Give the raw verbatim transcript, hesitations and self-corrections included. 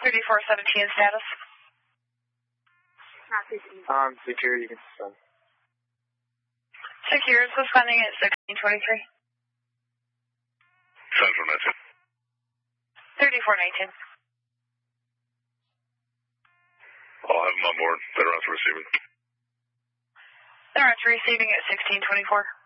thirty-four seventeen status. Um, secure, you can send. Secure is suspending at sixteen twenty-three. Central nineteen. thirty-four nineteen. I'll have them on board. They're on to receiving. They're on to receiving at sixteen twenty-four.